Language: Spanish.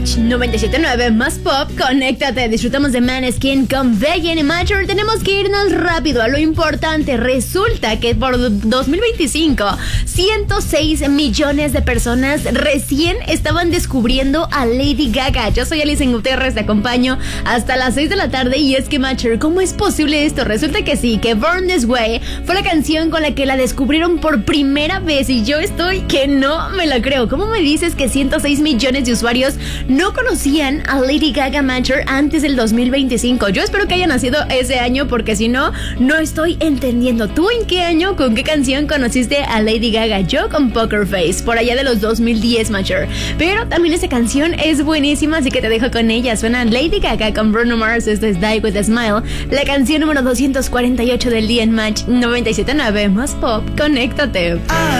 Match 97.9 más pop, conéctate. Disfrutamos de Maneskin con Begin y Mature. Tenemos que irnos rápido a lo importante. Resulta que por 2025 106 millones de personas recién estaban descubriendo a Lady Gaga. Yo soy Alison Gutiérrez, te acompaño hasta las 6 de la tarde. Y es que Mature, ¿cómo es posible esto? Resulta que sí, que Born This Way fue la canción con la que la descubrieron por primera vez. Y yo estoy que no me la creo. ¿Cómo me dices que 106 millones de usuarios no conocían a Lady Gaga, Mature, antes del 2025? Yo espero que haya nacido ese año, porque si no, no estoy entendiendo. ¿Tú en qué año, con qué canción conociste a Lady Gaga? Yo con Poker Face, por allá de los 2010, Mature. Pero también esta canción es buenísima, así que te dejo con ella. Suena Lady Gaga con Bruno Mars. Esto es Die With A Smile, la canción número 248 del día en Match 97.9 más pop. Conéctate.